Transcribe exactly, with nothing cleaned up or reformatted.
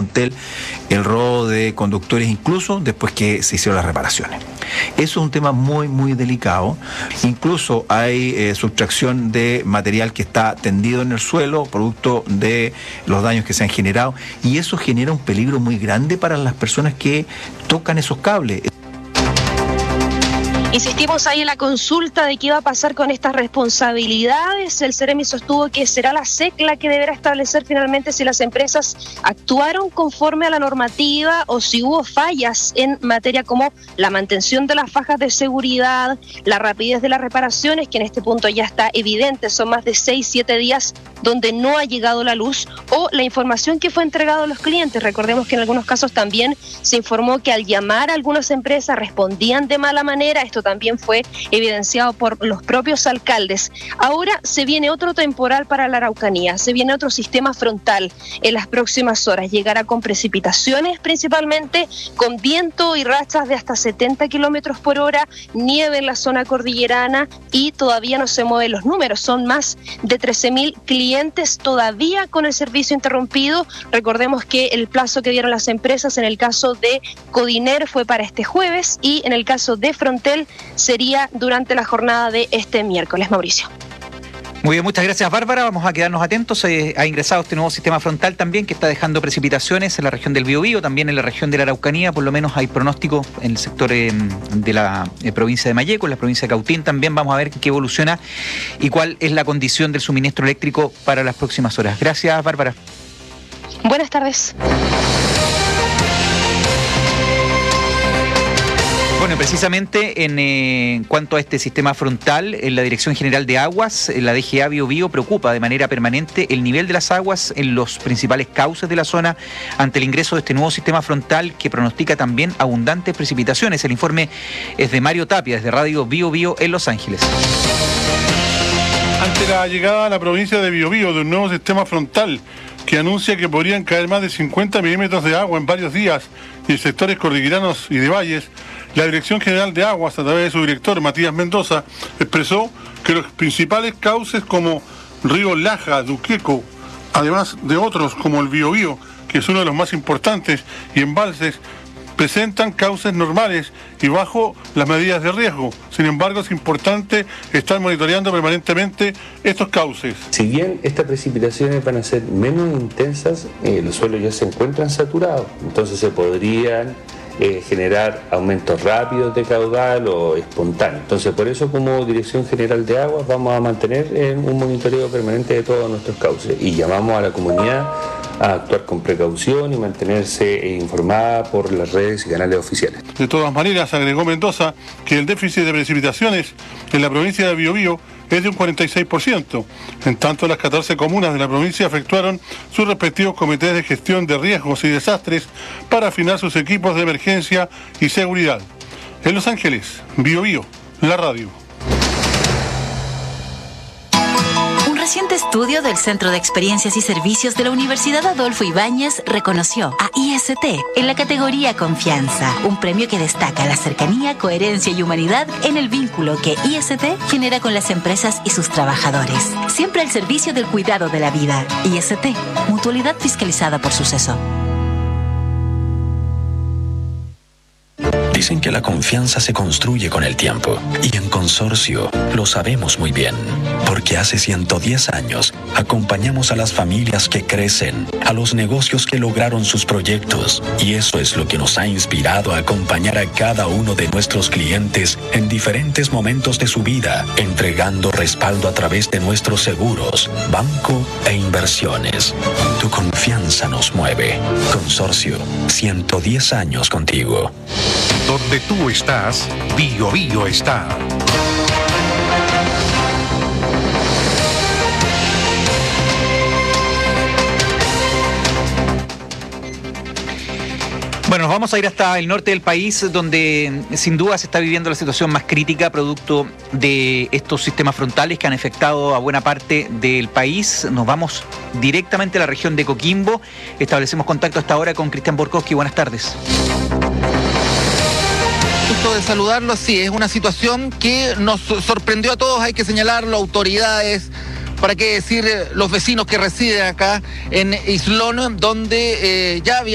Frontel el robo de conductores, incluso después que se hicieron las reparaciones. Eso es un tema muy, muy delicado. Incluso hay eh, sustracción de material que está tendido en el suelo, producto de los daños que se han generado, y eso genera un peligro muy grande para las personas que tocan esos cables. Insistimos ahí en la consulta de qué va a pasar con estas responsabilidades. El Ceremi sostuvo que será la S E C la que deberá establecer finalmente si las empresas actuaron conforme a la normativa o si hubo fallas en materia como la mantención de las fajas de seguridad, la rapidez de las reparaciones, que en este punto ya está evidente, son más de seis, siete días donde no ha llegado la luz, o la información que fue entregada a los clientes. Recordemos que en algunos casos también se informó que al llamar a algunas empresas respondían de mala manera. Esto también fue evidenciado por los propios alcaldes. Ahora se viene otro temporal para la Araucanía, se viene otro sistema frontal en las próximas horas. Llegará con precipitaciones principalmente, con viento y rachas de hasta setenta kilómetros por hora, nieve en la zona cordillerana y todavía no se mueven los números. Son más de trece mil clientes todavía con el servicio interrumpido. Recordemos que el plazo que dieron las empresas en el caso de Codiner fue para este jueves y en el caso de Frontel sería durante la jornada de este miércoles. Mauricio. Muy bien, muchas gracias, Bárbara. Vamos a quedarnos atentos. Eh, ha ingresado este nuevo sistema frontal también que está dejando precipitaciones en la región del Biobío, también en la región de la Araucanía. Por lo menos hay pronóstico en el sector eh, de la eh, provincia de Malleco, en la provincia de Cautín también. Vamos a ver qué evoluciona y cuál es la condición del suministro eléctrico para las próximas horas. Gracias, Bárbara. Buenas tardes. Bueno, precisamente en eh, cuanto a este sistema frontal, en la Dirección General de Aguas, la D G A Biobío preocupa de manera permanente el nivel de las aguas en los principales cauces de la zona ante el ingreso de este nuevo sistema frontal que pronostica también abundantes precipitaciones. El informe es de Mario Tapia, desde Radio Biobío en Los Ángeles. Ante la llegada a la provincia de Biobío de un nuevo sistema frontal que anuncia que podrían caer más de cincuenta milímetros de agua en varios días en sectores cordilleranos y de valles, la Dirección General de Aguas, a través de su director Matías Mendoza, expresó que los principales cauces como Río Laja, Duqueco, además de otros como el Biobío, que es uno de los más importantes, y embalses, presentan cauces normales y bajo las medidas de riesgo. Sin embargo, es importante estar monitoreando permanentemente estos cauces. Si bien estas precipitaciones van a ser menos intensas, eh, los suelos ya se encuentran saturados, entonces se podrían eh, generar aumentos rápidos de caudal o espontáneos. Entonces, por eso, como Dirección General de Aguas, vamos a mantener en un monitoreo permanente de todos nuestros cauces y llamamos a la comunidad a actuar con precaución y mantenerse informada por las redes y canales oficiales. De todas maneras, agregó Mendoza que el déficit de precipitaciones en la provincia de Biobío es de un cuarenta y seis por ciento. En tanto, las catorce comunas de la provincia efectuaron sus respectivos comités de gestión de riesgos y desastres para afinar sus equipos de emergencia y seguridad. En Los Ángeles, Biobío, la radio. Un reciente estudio del Centro de Experiencias y Servicios de la Universidad Adolfo Ibáñez reconoció a I S T en la categoría Confianza, un premio que destaca la cercanía, coherencia y humanidad en el vínculo que I S T genera con las empresas y sus trabajadores. Siempre al servicio del cuidado de la vida. I S T, mutualidad fiscalizada por Suceso. Dicen que la confianza se construye con el tiempo y en Consorcio lo sabemos muy bien, porque hace ciento diez años acompañamos a las familias que crecen, a los negocios que lograron sus proyectos, y eso es lo que nos ha inspirado a acompañar a cada uno de nuestros clientes en diferentes momentos de su vida, entregando respaldo a través de nuestros seguros, banco e inversiones. Tu confianza nos mueve. Consorcio, ciento diez años contigo. Donde tú estás, Biobío está. Bueno, nos vamos a ir hasta el norte del país, donde sin duda se está viviendo la situación más crítica producto de estos sistemas frontales que han afectado a buena parte del país. Nos vamos directamente a la región de Coquimbo. Establecemos contacto hasta ahora con Cristian Borkowski. Buenas tardes. Gusto de saludarlo, sí, es una situación que nos sorprendió a todos, hay que señalarlo, autoridades, para qué decir los vecinos que residen acá en Islón, donde eh, ya había